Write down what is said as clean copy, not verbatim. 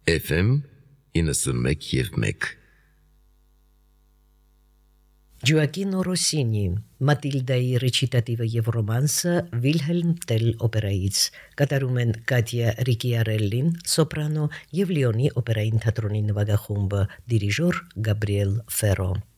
FM 91.1 Gioacchino Rossini, Մատիլդայի ռեչիտատիվը եւ ռոմանսը Վիլհելմ Տել օպերայից կատարում են Կատյա Ռիկիարելլին, սոպրանո եւ Լիոնի օպերային թատրոնի նվագախումբը, դիրիժոր Գաբրիել Ֆերո։